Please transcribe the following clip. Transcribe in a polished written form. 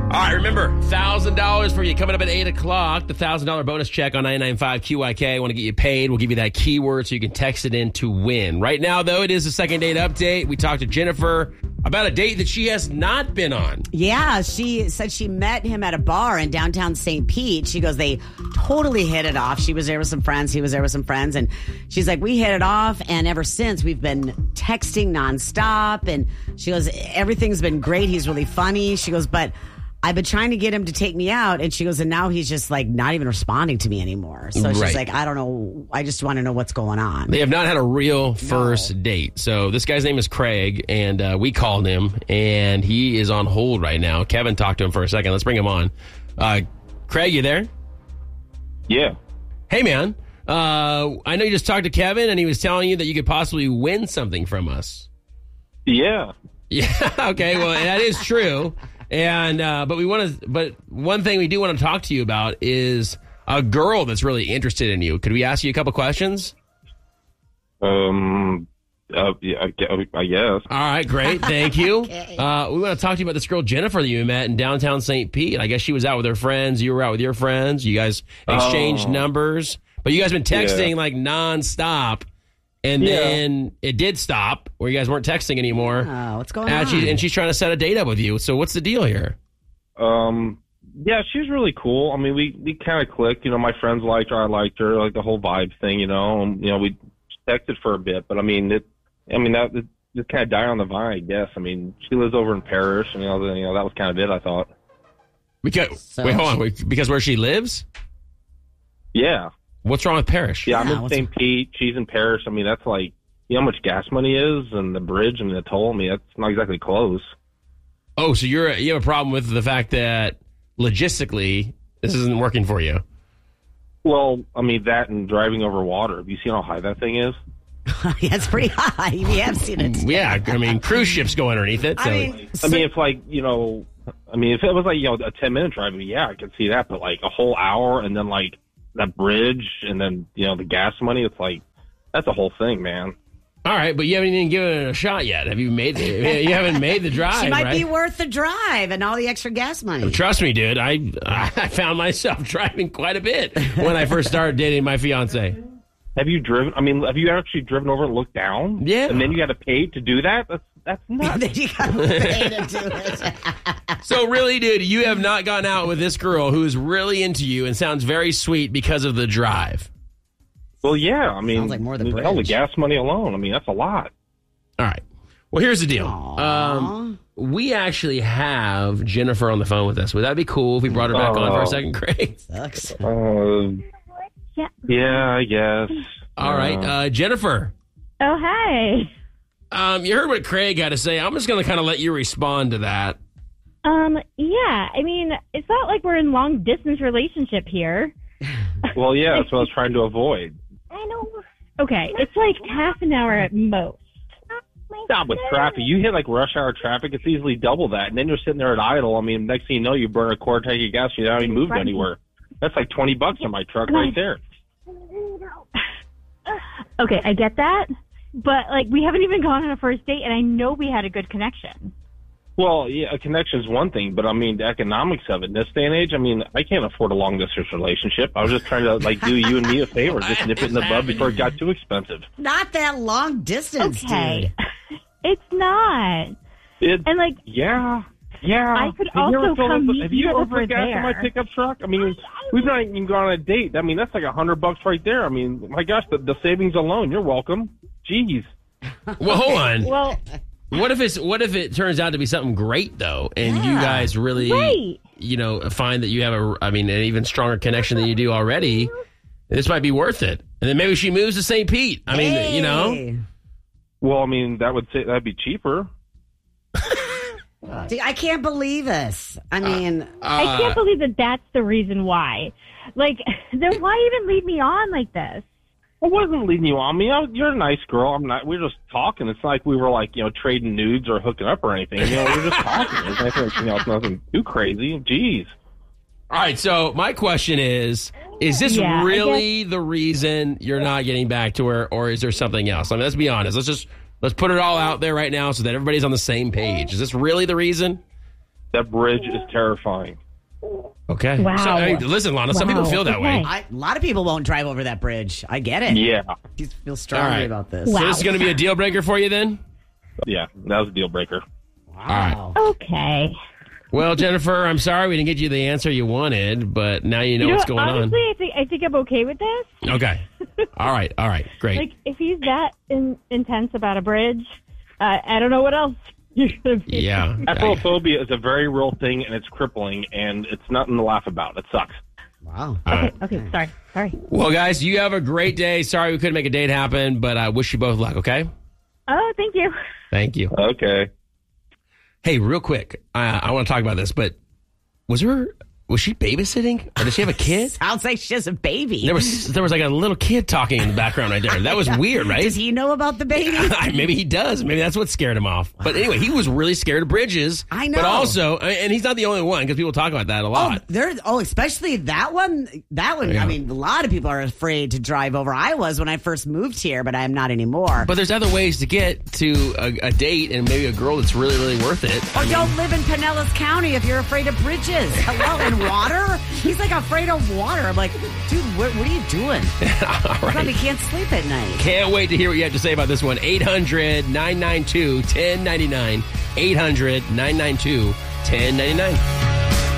All right, remember, $1,000 for you coming up at 8 o'clock. The $1,000 bonus check on 99.5 QIK. I want to get you paid. We'll give you that keyword so you can text it in to win. Right now, though, it is a second date update. We talked to Jennifer about a date that she has not been on. Yeah, she said she met him at a bar in downtown St. Pete. She goes, they totally hit it off. She was there with some friends. He was there with some friends. And she's like, we hit it off. And ever since, we've been texting nonstop. And she goes, everything's been great. He's really funny. She goes, but I've been trying to get him to take me out. And she goes, and now he's just like not even responding to me anymore. So she's like, I don't know. I just want to know what's going on. They have not had a real first date. So this guy's name is Craig, and we called him, and he is on hold right now. Kevin talked to him for a second. Let's bring him on. Craig, you there? Yeah. Hey, man. I know you just talked to Kevin, and he was telling you that you could possibly win something from us. Yeah. Yeah. Okay. Well, that is true. And but one thing we do want to talk to you about is a girl that's really interested in you. Could we ask you a couple questions? Yeah, I guess. All right, great. Thank you. We want to talk to you about this girl, Jennifer, that you met in downtown St. Pete. I guess she was out with her friends. You were out with your friends. You guys exchanged numbers. But you guys been texting like nonstop. And then it did stop where you guys weren't texting anymore. Oh, what's going on? And she's trying to set a date up with you. So what's the deal here? Yeah, she's really cool. I mean, we kind of clicked. You know, my friends liked her. I liked her. Like the whole vibe thing, you know. And, you know, we texted for a bit. But, that just kind of died on the vine, I guess. I mean, she lives over in Paris. And, that was kind of it, I thought. Wait, hold on. Because where she lives? Yeah. What's wrong with Parrish? Yeah, I'm in St. Pete. She's in Paris. I mean, that's like, you know how much gas money is and the bridge and the toll? I mean, that's not exactly close. Oh, so you have a problem with the fact that logistically this isn't working for you? Well, I mean, that and driving over water. Have you seen how high that thing is? Yeah, it's pretty high. We have seen it. Yeah, I mean, cruise ships go underneath it. So. It's like, if it was like, a 10-minute drive, yeah, I could see that. But like a whole hour and then like, that bridge and then, the gas money, it's like, that's a whole thing, man. All right, but you haven't even given it a shot yet. Have you made it? You haven't made the drive, She might right? be worth the drive and all the extra gas money. Trust me, dude. I found myself driving quite a bit when I first started dating my fiance. Have you actually driven over and looked down? Yeah. And then you got to pay to do that? That's nuts. Then you got to pay to do it. So really, dude, you have not gone out with this girl who is really into you and sounds very sweet because of the drive. Well, yeah. I mean, sounds like more than hell, the gas money alone. I mean, that's a lot. All right. Well, here's the deal. We actually have Jennifer on the phone with us. Would that be cool if we brought her back on for a second, Craig? Sucks. Yeah, I guess. All right. Jennifer. Oh, hi. You heard what Craig had to say. I'm just going to kind of let you respond to that. Yeah. I mean, it's not like we're in long distance relationship here. Well, yeah, that's what I was trying to avoid. I know. Okay, it's like half an hour at most. Stop with traffic. You hit like rush hour traffic, it's easily double that. And then you're sitting there at idle. I mean, next thing you know, you burn a quart tank of gas. You haven't even moved anywhere. That's like $20 in my truck right there. Okay, I get that. But, like, we haven't even gone on a first date, and I know we had a good connection. Well, yeah, a connection is one thing, but, I mean, the economics of it in this day and age, I mean, I can't afford a long-distance relationship. I was just trying to, like, do you and me a favor, just nip it in the bud before it got too expensive. Not that long distance, okay. dude. It's not. And, like... Yeah. I could also come meet have you ever over put gas in my pickup truck? I mean, we've not even gone on a date. I mean, that's like $100 right there. I mean, my gosh, the savings alone. You're welcome. Jeez. Well, hold on. Well, what if it turns out to be something great though, and you guys really, find that you have an even stronger connection than you do already? This might be worth it, and then maybe she moves to St. Pete. I mean, Well, I mean, that'd be cheaper. Dude, I can't believe this. I mean, I can't believe that that's the reason why. Like, then why even lead me on like this? I wasn't leading you on. I mean, you're a nice girl. I'm not. We're just talking. It's not like we were like, trading nudes or hooking up or anything. We're just talking. It's nothing too crazy. Jeez. All right. So my question is this really the reason you're not getting back to her, or is there something else? I mean, let's be honest. Let's put it all out there right now so that everybody's on the same page. Is this really the reason? That bridge is terrifying. Okay. Wow. So, I mean, listen, Lana, some people feel that way. A lot of people won't drive over that bridge. I get it. Yeah. You feel strongly All right. about this. So this is going to be a deal breaker for you then? Yeah, that was a deal breaker. Wow. Okay. Well, Jennifer, I'm sorry we didn't get you the answer you wanted, but now you know what's going honestly, I think I'm okay with this. on. Okay. All right. Great. Like, if he's that intense about a bridge, I don't know what else you're going to be. Yeah. Acrophobia is a very real thing, and it's crippling, and it's nothing to laugh about. It sucks. Wow. All right. Okay, sorry. Well, guys, you have a great day. Sorry we couldn't make a date happen, but I wish you both luck, okay? Oh, thank you. Thank you. Okay. Hey, real quick, I want to talk about this, but was she babysitting? Or did she have a kid? Sounds like she has a baby. There was like a little kid talking in the background right there. That was weird, right? Does he know about the baby? Maybe he does. Maybe that's what scared him off. But anyway, he was really scared of bridges. I know. But also, and he's not the only one because people talk about that a lot. Especially that one. Yeah. I mean, a lot of people are afraid to drive over. I was when I first moved here, but I am not anymore. But there's other ways to get to a date and maybe a girl that's really, really worth it. Or don't live in Pinellas County if you're afraid of bridges. Hello, and water? He's like afraid of water. I'm like, dude, what are you doing? All right. Probably can't sleep at night. Can't wait to hear what you have to say about this one. 800-992-1099. 800-992-1099.